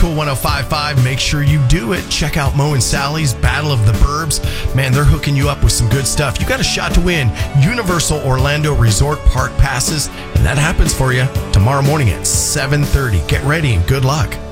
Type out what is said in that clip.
Cool 105.5, make sure you do it. Check out Mo and Sally's Battle of the Burbs. Man, they're hooking you up with some good stuff. You got a shot to win Universal Orlando Resort Park passes, and that happens for you tomorrow morning at 7:30. Get ready and good luck.